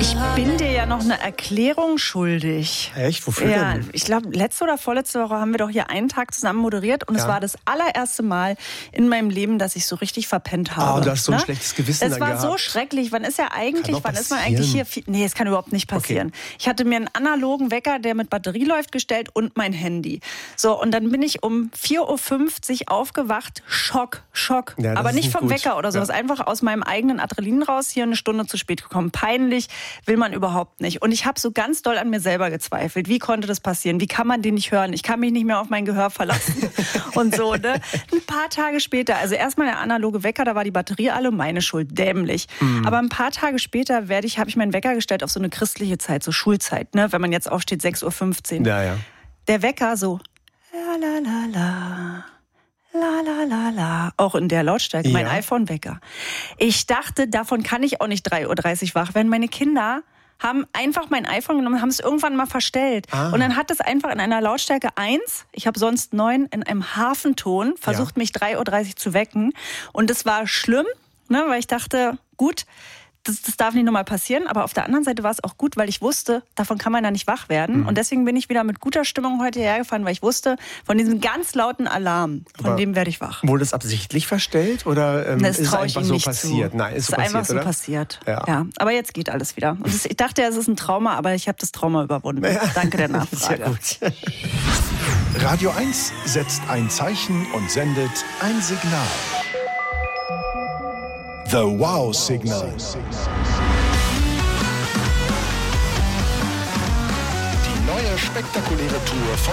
Ich bin dir ja noch eine Erklärung schuldig. Echt? Wofür Ja, denn? ich glaube, letzte oder vorletzte Woche haben wir doch hier einen Tag zusammen moderiert und es war das allererste Mal in meinem Leben, dass ich so richtig verpennt habe. Oh, du hast so ein schlechtes Gewissen Es dann war so schrecklich. Wann ist man eigentlich hier? Nee, es kann überhaupt nicht passieren. Okay. Ich hatte mir einen analogen Wecker, der mit Batterie läuft, gestellt und mein Handy. So, und dann bin ich um 4:50 Uhr aufgewacht. Schock. Ja, aber nicht vom gut. Wecker oder sowas. Einfach aus meinem eigenen Adrenalin raus, hier eine Stunde zu spät gekommen. Peinlich, will man überhaupt nicht. Und ich habe so ganz doll an mir selber gezweifelt. Wie konnte das passieren? Wie kann man den nicht hören? Ich kann mich nicht mehr auf mein Gehör verlassen. Und so, ne? Ein paar Tage später, also erstmal der analoge Wecker, da war die Batterie alle, meine Schuld, dämlich. Aber ein paar Tage später habe ich meinen Wecker gestellt auf so eine christliche Zeit, so Schulzeit, ne? Wenn man jetzt aufsteht, 6:15 Uhr. Ja. Der Wecker so, la la la la. La la la la, auch in der Lautstärke, mein iPhone-Wecker. Ich dachte, davon kann ich auch nicht 3:30 Uhr wach werden. Meine Kinder haben einfach mein iPhone genommen, haben es irgendwann mal verstellt. Und dann hat es einfach in einer Lautstärke 1, ich habe sonst 9, in einem Hafenton versucht, mich 3:30 Uhr zu wecken. Und das war schlimm, ne, weil ich dachte, gut, das darf nicht nochmal passieren, aber auf der anderen Seite war es auch gut, weil ich wusste, davon kann man ja nicht wach werden. Und deswegen bin ich wieder mit guter Stimmung heute hergefahren, weil ich wusste, von diesem ganz lauten Alarm, von dem werde ich wach. Wurde es absichtlich verstellt oder ist es einfach so passiert? Zu. Nein, ist so einfach passiert, so passiert. Ja. Aber jetzt geht alles wieder. Und ich dachte, es ist ein Trauma, aber ich habe das Trauma überwunden. Ja. Danke der Nachfrage. Sehr gut. Radio 1 setzt ein Zeichen und sendet ein Signal. The Wow-Signal. Die neue spektakuläre Tour von